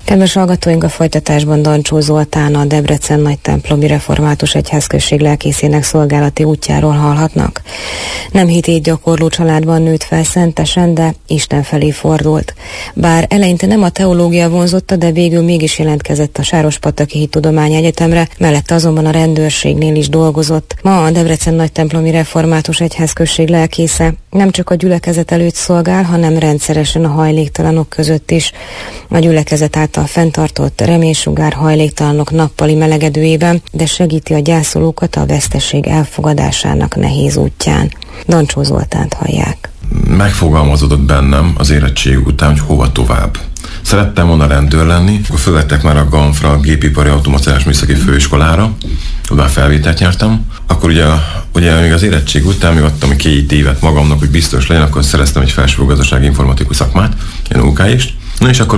Kedves hallgatóink, a folytatásban Dancsó Zoltán, a Debrecen Nagytemplomi Református Egyházközség lelkészének szolgálati útjáról hallhatnak. Nem hitét gyakorló családban nőtt fel Szentesen, de Isten felé fordult. Bár eleinte nem a teológia vonzotta, de végül mégis jelentkezett a Sárospataki Hittudományi Egyetemre, mellette azonban a rendőrségnél is dolgozott. Ma a Debrecen Nagytemplomi Református Egyházközség lelkésze nem csak a gyülekezet előtt szolgál, hanem rendszeresen a hajléktalanok között is. A gyülekezet által fenntartott reménysugár hajléktalanok nappali melegedőjében, de segíti a gyászolókat a veszteség elfogadásának nehéz útján. Dancsó Zoltánt hallják. Megfogalmazódott bennem az érettség után, hogy hova tovább. Szerettem volna rendőr lenni, akkor fölvettek már a GAMFRA gépipari automatizálás műszaki főiskolára, oda felvételt nyertem. Akkor ugye még az érettség után még adtam 2 évet magamnak, hogy biztos legyen, akkor szereztem egy felsőfokú gazdasági informatikus szakmát, ilyen OK-ist. Na és akkor